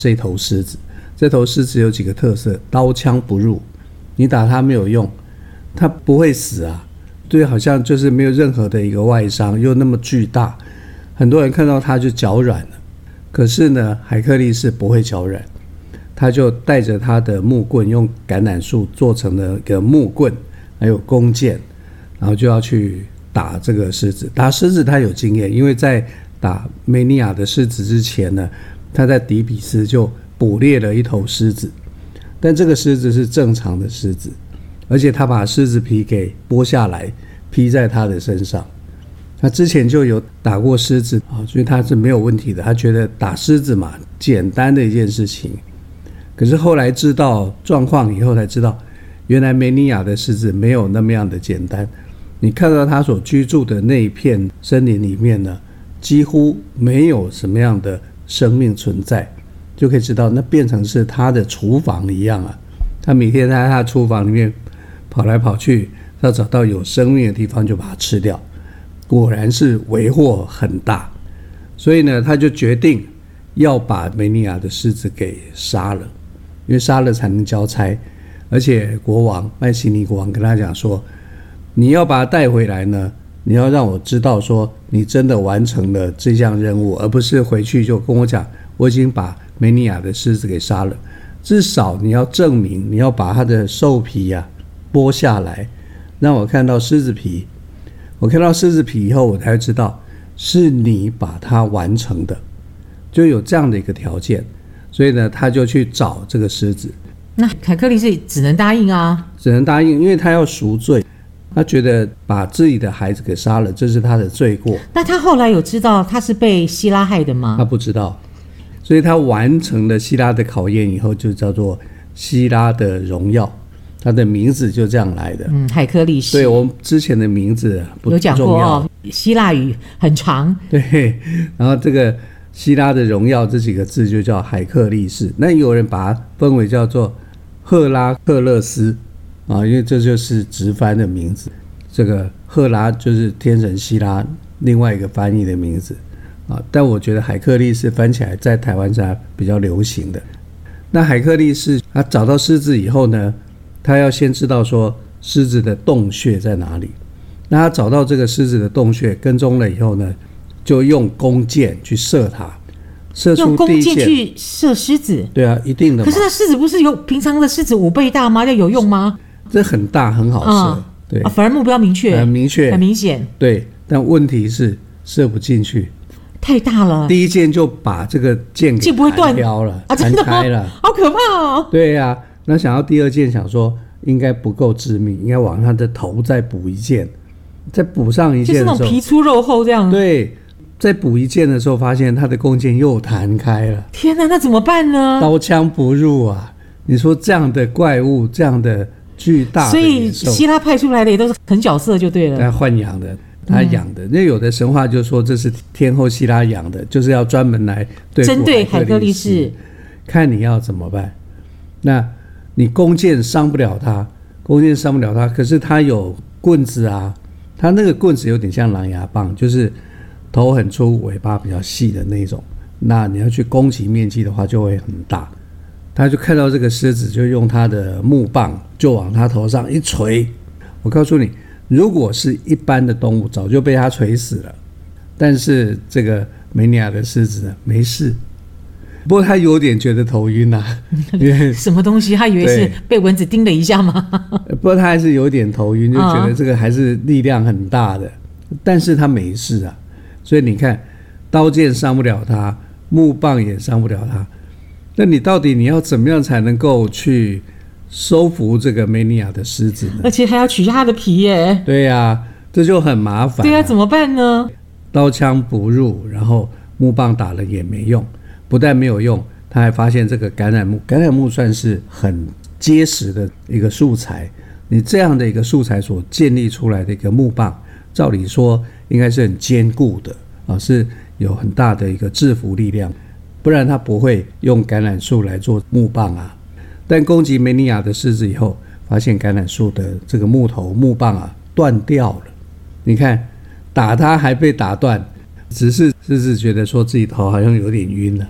这头狮子。这头狮子有几个特色：刀枪不入，你打它没有用，它不会死啊。对，好像就是没有任何的一个外伤，又那么巨大，很多人看到它就脚软了。可是呢，海克力士不会脚软，他就带着他的木棍，用橄榄树做成的一个木棍，还有弓箭，然后就要去打这个狮子。打狮子他有经验，因为在打梅尼亚的狮子之前呢，他在底比斯就捕猎了一头狮子，但这个狮子是正常的狮子，而且他把狮子皮给剥下来披在他的身上。他之前就有打过狮子啊，所以他是没有问题的。他觉得打狮子嘛，简单的一件事情。可是后来知道状况以后才知道，原来梅尼亚的狮子没有那么样的简单。你看到他所居住的那一片森林里面呢，几乎没有什么样的生命存在，就可以知道那变成是他的厨房一样啊。他每天在他的厨房里面跑来跑去，要找到有生命的地方就把它吃掉。果然是为祸很大，所以呢，他就决定要把梅尼亚的狮子给杀了，因为杀了才能交差。而且国王麦西尼国王跟他讲说，你要把他带回来呢，你要让我知道说你真的完成了这项任务，而不是回去就跟我讲我已经把梅尼亚的狮子给杀了。至少你要证明，你要把他的兽皮剥下来，让我看到狮子皮。我看到狮子皮以后，我才知道是你把它完成的，就有这样的一个条件。所以呢，他就去找这个狮子。 那海克力士只能答应啊， 只能答应，因为他要赎罪，他觉得把自己的孩子给杀了，这是他的罪过。 那他后来有知道他是被希拉害的吗？ 他不知道，所以他完成了希拉的考验以后，就叫做希拉的荣耀。他的名字就这样来的。 海克力士。 对，我们之前的名字不重要， 有讲过哦，希腊语很长。 对，然后这个希拉的荣耀这几个字就叫海克力士。那有人把它分为叫做赫拉克勒斯啊，因为这就是直翻的名字。这个赫拉就是天神希拉另外一个翻译的名字啊，但我觉得海克力士翻起来在台湾是比较流行的。那海克力士他找到狮子以后呢，他要先知道说狮子的洞穴在哪里。那他找到这个狮子的洞穴，跟踪了以后呢，就用弓箭去射它，射出第一箭。用弓箭去射狮子？ 对啊，一定的嘛。 可是那狮子不是有平常的狮子5倍大吗？要有用吗？ 这很大，很好射。对， 反而目标明确， 很明确， 很明显。 对，但问题是射不进去， 太大了。 第一箭就把这个箭给弹掉了，弹开了， 好可怕哦。 对啊，那想要第二箭，想说应该不够致命，应该往他的头再补一箭，再补上一箭的时候， 就是那种皮粗肉厚这样。 对，再补一箭的时候，发现他的弓箭又弹开了。 天哪，那怎么办呢？ 刀枪不入啊！你说这样的怪物，这样的巨大的野兽， 所以希拉派出来的也都是狠角色就对了。 他豢养的，他养的。那有的神话就说这是天后希拉养的，就是要专门来针对海克力士， 看你要怎么办。那你弓箭伤不了他，可是他有棍子啊，他那个棍子有点像狼牙棒，就是头很粗，尾巴比较细的那种。那你要去攻击面积的话，就会很大。他就看到这个狮子，就用他的木棒就往他头上一锤。我告诉你，如果是一般的动物，早就被他锤死了。但是这个梅尼亚的狮子呢，没事。不过他有点觉得头晕啊， 什么东西？他以为是被蚊子叮了一下吗？ 不过他还是有点头晕，就觉得这个还是力量很大的。但是他没事啊，所以你看，刀剑伤不了他，木棒也伤不了他。那你到底你要怎么样才能够去收服这个梅尼亚的狮子呢？ 而且还要取下他的皮耶。 对啊，这就很麻烦。 对啊，怎么办呢？ 刀枪不入，然后木棒打了也没用。不但没有用，他还发现这个橄榄木算是很结实的一个素材。你这样的一个素材所建立出来的一个木棒，照理说应该是很坚固的啊，是有很大的一个制服力量，不然他不会用橄榄树来做木棒啊。但攻击梅尼亚的狮子以后，发现橄榄树的这个木棒啊断掉了。你看，打他还被打断，只是狮子觉得说自己头好像有点晕了。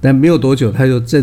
但没有多久它就正